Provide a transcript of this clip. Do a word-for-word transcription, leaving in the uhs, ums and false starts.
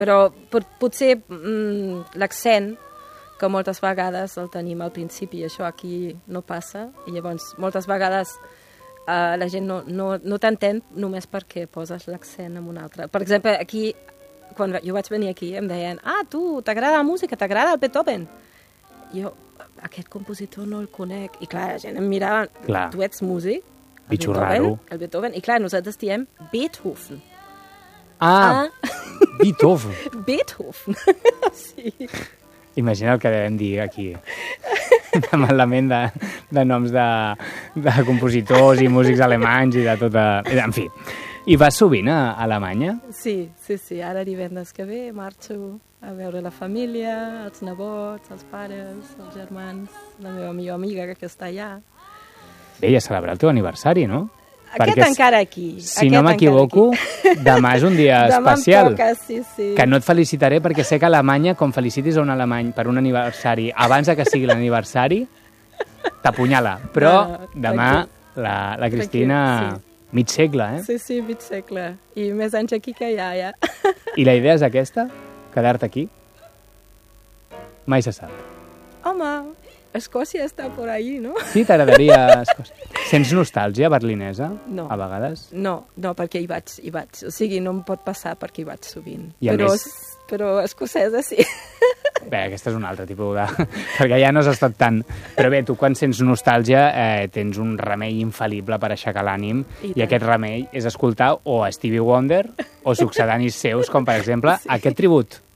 Però pot, potser mm, l'accent, que moltes vegades el tenim al principi, i això aquí no passa, i llavors moltes vegades uh, la gent no, no, no t'entén només perquè poses l'accent en un altre. Per exemple, aquí, quan jo vaig venir aquí, em deien, ah, tu, t'agrada la música, t'agrada el Beethoven? Jo, aquest compositor no el conec. I clar, la gent em mirava, clar. Tu ets músic? El Bitxo Beethoven, raro. el Beethoven. I clar, nosaltres diem Beethoven. Ah, ah. Beethoven. Beethoven, sí. Imagina el que devem dir aquí. Amb el lament de, de noms de, de compositors i músics alemanys i de tota... En fi. I vas sovint a Alemanya? Sí, sí, sí. Ara divendres que ve marxo a veure la família, els nebots, els pares, els germans, la meva millor amiga que està allà. Bé, i a celebrar el teu aniversari, no? Aquest Perquè, encara aquí. Si no m'equivoco, demà és un dia demà especial. Demà em toca, sí, sí. Que no et felicitaré perquè sé que a Alemanya, com felicitis a un alemany per un aniversari abans que sigui l'aniversari, t'apunyala. Però no, no, demà la, la Cristina... Sí. Mig segle, eh? Sí, sí, mig segle. I més anys aquí que allà, ja. I la idea és aquesta? Quedar-te aquí? Mai se sap. Home, Escòcia està por ahí, no? Sí, t'agradaria Escòcia. Sents nostàlgia berlinesa, no. a vegades? No, no, perquè hi vaig, hi vaig. O sigui, no em pot passar perquè hi vaig sovint. I però, més... però escocesa sí. Bé, aquesta és un altre tipus de... perquè ja no has estat tant... Però bé, tu quan sents nostàlgia eh, tens un remei infal·lible per aixecar l'ànim i, i aquest remei és escoltar o a Stevie Wonder o succedanis seus, com per exemple sí. aquest tribut